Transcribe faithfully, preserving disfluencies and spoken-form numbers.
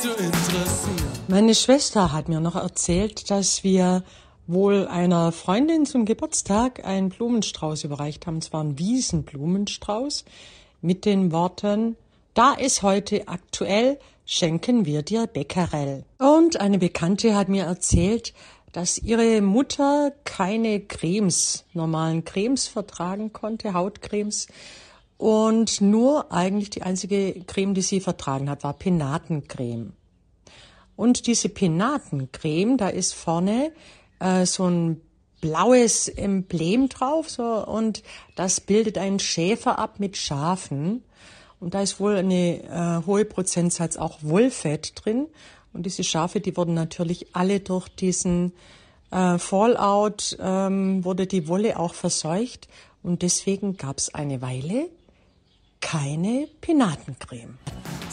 zu interessieren. Meine Schwester hat mir noch erzählt, dass wir wohl einer Freundin zum Geburtstag einen Blumenstrauß überreicht haben, und zwar einen Wiesenblumenstrauß mit den Worten: Da ist heute aktuell, schenken wir dir Becquerel. Und eine Bekannte hat mir erzählt, dass ihre Mutter keine Cremes, normalen Cremes vertragen konnte, Hautcremes. Und nur eigentlich die einzige Creme, die sie vertragen hat, war Penatencreme. Und diese Penatencreme, da ist vorne äh, so ein blaues Emblem drauf, so, und das bildet einen Schäfer ab mit Schafen. Und da ist wohl eine äh, hohe Prozentsatz auch Wollfett drin. Und diese Schafe, die wurden natürlich alle durch diesen äh, Fallout, ähm, wurde die Wolle auch verseucht. Und deswegen gab es eine Weile keine Penatencreme.